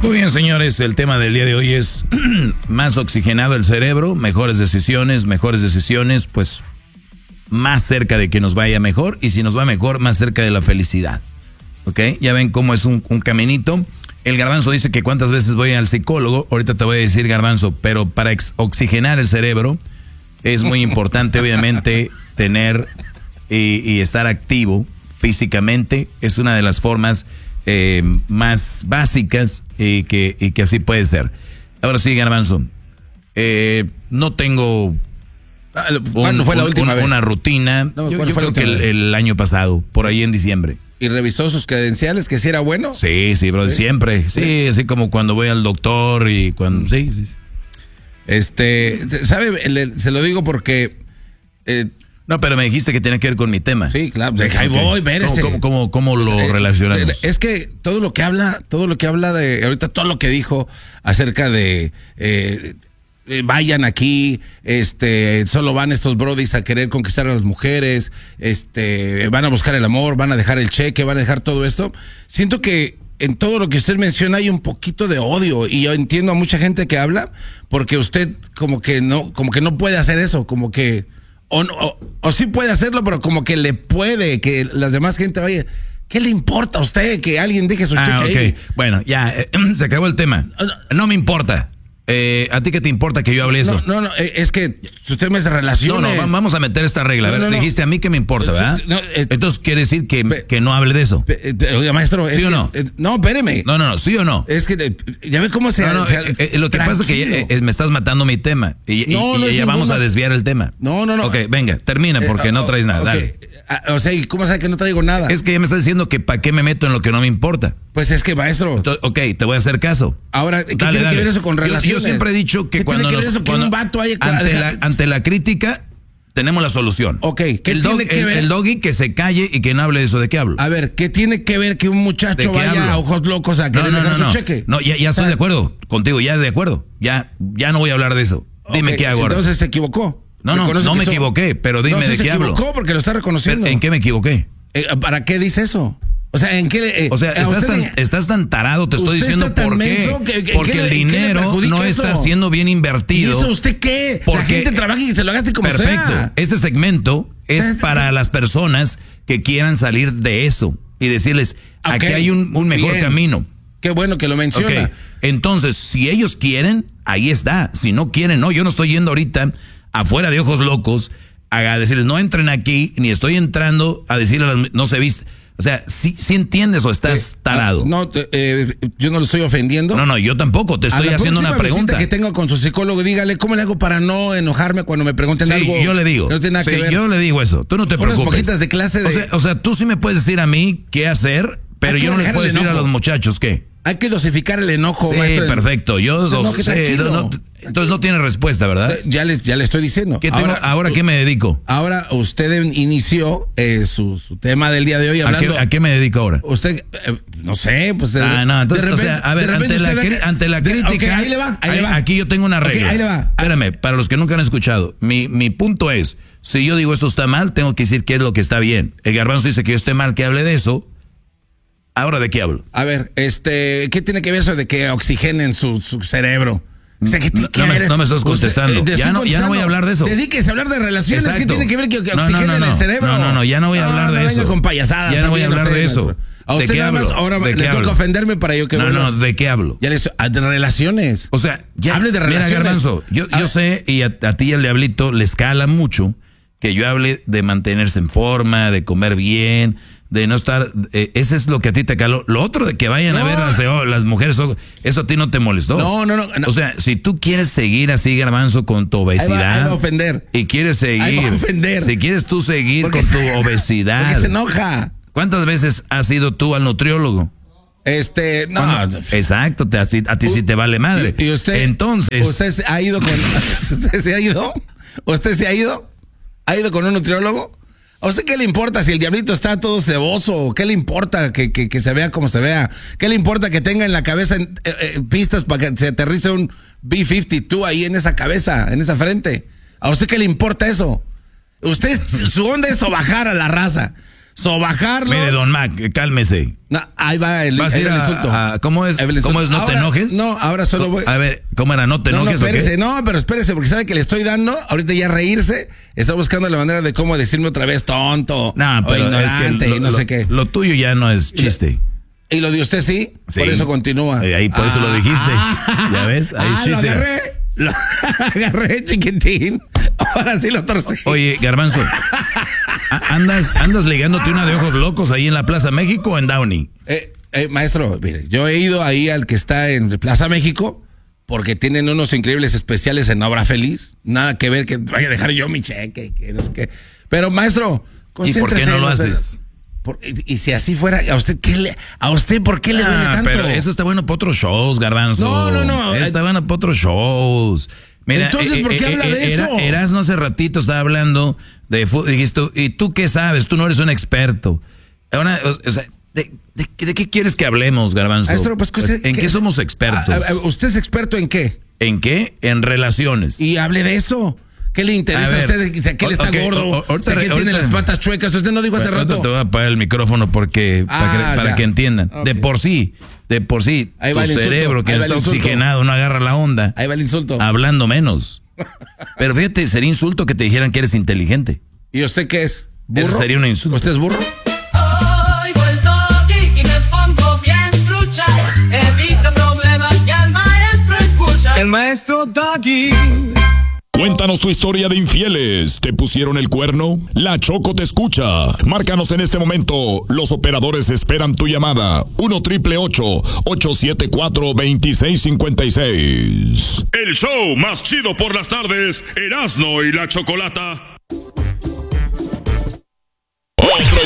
Muy bien, señores, el tema del día de hoy es más oxigenado el cerebro, mejores decisiones, pues más cerca de que nos vaya mejor, y si nos va mejor, más cerca de la felicidad. ¿Ok? Ya ven cómo es un caminito. El Garbanzo dice que cuántas veces voy al psicólogo. Ahorita te voy a decir, Garbanzo, pero para oxigenar el cerebro es muy importante, obviamente, tener y estar activo físicamente. Es una de las formas más básicas y que así puede ser. Ahora sí, Garbanzo, no tengo una rutina. No, yo creo que el año pasado, por ahí en diciembre. ¿Y revisó sus credenciales, que si era bueno? Sí, bro, siempre. Sí, así como cuando voy al doctor y cuando... Sí. ¿Sabe? Se lo digo porque... No, pero me dijiste que tenía que ver con mi tema. Sí, claro. Ahí voy, vérese. ¿Cómo lo relacionamos? Es que todo lo que habla de... Ahorita todo lo que dijo acerca de... vayan aquí, solo van estos brodis a querer conquistar a las mujeres, van a buscar el amor, van a dejar el cheque, van a dejar todo esto. Siento que en todo lo que usted menciona hay un poquito de odio, y yo entiendo a mucha gente que habla porque usted como que no puede hacer eso, como que o sí puede hacerlo, pero como que le puede que las demás gente vaya. ¿Qué le importa a usted que alguien deje su cheque ahí? Bueno, ya se acabó el tema. No me importa. ¿A ti qué te importa que yo hable eso? No, es que usted me hace relaciones. No, vamos a meter esta regla. A ver, dijiste a mí que me importa, ¿verdad? Entonces quiere decir que no hable de eso. Oiga, maestro, ¿sí o no? No, espéreme. No, ¿sí o no? Es que ya ve cómo se... lo que pasa es que me estás matando mi tema y ya vamos a desviar el tema. No. Ok, venga, termina porque no traes nada, dale. O sea, ¿y cómo sabe que no traigo nada? Es que ya me estás diciendo que para qué me meto en lo que no me importa. Pues es que, maestro... Entonces, ok, te voy a hacer caso. Ahora, ¿qué tiene que ver eso con relaciones? Yo siempre he dicho que cuando ante la crítica tenemos la solución. Ok, ¿qué tiene que ver? El doggy que se calle y que no hable de eso. ¿De qué hablo? A ver, ¿qué tiene que ver que un muchacho vaya a ojos locos a querer dejar su cheque? No, ya estoy de acuerdo contigo, ya de acuerdo. Ya no voy a hablar de eso. Dime qué hago ahora. Entonces se equivocó. No me equivoqué, pero dime de qué hablo. Se equivocó porque lo está reconociendo. ¿En qué me equivoqué? ¿Para qué dice eso? O sea, ¿en qué? Estás tan tarado, te estoy diciendo por qué. Porque el dinero no está siendo bien invertido. ¿Y eso usted qué? La gente trabaja y se lo gaste como sea. Perfecto. Este segmento es para las personas que quieran salir de eso y decirles, aquí hay un mejor camino. Qué bueno que lo menciona. Entonces, si ellos quieren, ahí está. Si no quieren, no. Yo no estoy yendo ahorita afuera de ojos locos a decirles, no entren aquí, ni estoy entrando a decirles, no se viste. O sea, ¿sí entiendes o estás tarado? Yo no lo estoy ofendiendo. No, yo tampoco, te estoy haciendo una pregunta. Que tengo con su psicólogo, dígale, ¿cómo le hago para no enojarme cuando me pregunten algo? Sí, yo le digo. No tiene nada que ver. Yo le digo eso, tú no te preocupes. Unas poquitas de clase de... O sea, tú sí me puedes decir a mí qué hacer, pero yo no les puedo decir a los muchachos qué. Hay que dosificar el enojo, sí, maestro. Perfecto. Entonces no tiene respuesta, ¿verdad? Ya le estoy diciendo. ¿Ahora qué me dedico? Ahora usted inició su tema del día de hoy hablando... ¿A qué me dedico ahora? Usted, no sé, pues... entonces, repente, o sea, a ver, ante la crítica... Okay, ahí le va. Aquí yo tengo una regla. Okay, ahí le va. Espérame, para los que nunca han escuchado, mi punto es, si yo digo esto está mal, tengo que decir qué es lo que está bien. El Garbanzo dice que yo esté mal, que hable de eso. ¿Ahora de qué hablo? A ver, ¿qué tiene que ver eso de que oxigenen su cerebro? O sea, no me estás contestando. Ya no voy a hablar de eso. Dedíquese a hablar de relaciones. Exacto. ¿Qué tiene que ver que oxigenen el cerebro? No, ya no voy a hablar de eso. Con payasadas. Ya no voy a hablar de eso. A usted nada más ahora le toca ofenderme para yo que... ¿de qué hablo? Ya de relaciones. O sea, ya hable de relaciones. Mira, Garbanzo, yo sé, y a ti y al Diablito le escala mucho que yo hable de mantenerse en forma, de comer bien, de no estar, ese es lo que a ti te caló. Lo otro de que vayan a ver las mujeres, eso a ti no te molestó. No. O sea, si tú quieres seguir así, Garbanzo, con tu obesidad. Ahí va a ofender. Y quieres seguir. Ahí va a ofender. Si quieres tú seguir con tu obesidad. Porque se enoja. ¿Cuántas veces has ido tú al nutriólogo? No. Exacto, a ti sí te vale madre. ¿Y usted? Entonces. ¿Usted se ha ido con. ¿Usted se ha ido? ¿Usted se ha ido? ¿Ha ido con un nutriólogo? ¿A usted qué le importa si el Diablito está todo ceboso? ¿Qué le importa que se vea como se vea? ¿Qué le importa que tenga en la cabeza pistas para que se aterrice un B-52 ahí en esa cabeza, en esa frente? ¿A usted qué le importa eso? Su onda es sobajar a la raza. sobajarlos. Mire, don Mac, cálmese. No, ahí va el insulto. ¿Cómo es? ¿Cómo es? ¿No ahora, te enojes? No, ahora solo voy. A ver, ¿cómo era? ¿No te enojes? No, espérese, pero espérese, porque sabe que le estoy dando, ahorita ya reírse, está buscando la manera de cómo decirme otra vez tonto, no, pero ignorante, es que no sé qué. Lo tuyo ya no es chiste. ¿Y lo de usted sí? Por eso continúa. Ahí por eso lo dijiste. ¿Ya ves? Ahí es chiste. Lo agarré, chiquitín. Ahora sí lo torcí. Oye, Garbanzo, ¿andas ligándote una de ojos locos ahí en la Plaza México o en Downey? Maestro, mire, yo he ido ahí al que está en Plaza México porque tienen unos increíbles especiales en Obra Feliz. Nada que ver que vaya a dejar yo mi cheque, que no sé qué. Pero, maestro, ¿y por qué no lo haces? Y si así fuera, ¿a usted por qué le duele tanto? Pero eso está bueno para otros shows, Garbanzo. No. Está bueno para otros shows. Mira, entonces, ¿por qué habla de eso? Erasmo hace ratito estaba hablando de fútbol. Dijiste, ¿y tú qué sabes? Tú no eres un experto. Ahora, o sea, ¿de qué quieres que hablemos, Garbanzo? Maestro, pues, ¿en qué somos expertos? ¿Usted es experto en qué? ¿En qué? En relaciones. Y hable de eso. ¿Qué le interesa a usted? Si aquel está gordo, si aquel tiene las patas chuecas. Usted no dijo hace rato. Te voy a apagar el micrófono porque para que entiendan. Okay. De por sí, tu cerebro que está oxigenado no agarra la onda. Ahí va el insulto. Hablando menos. Pero fíjate, sería insulto que te dijeran que eres inteligente. ¿Y usted qué es? ¿Burro? Eso sería un insulto. ¿Usted es burro? Hoy vuelto aquí y me pongo bien trucha. Evito problemas y al maestro escucha. El maestro Doggy. Cuéntanos tu historia de infieles. ¿Te pusieron el cuerno? La Choco te escucha. Márcanos en este momento. Los operadores esperan tu llamada. 1-888-874-2656. El show más chido por las tardes. Erasmo y la Chocolata.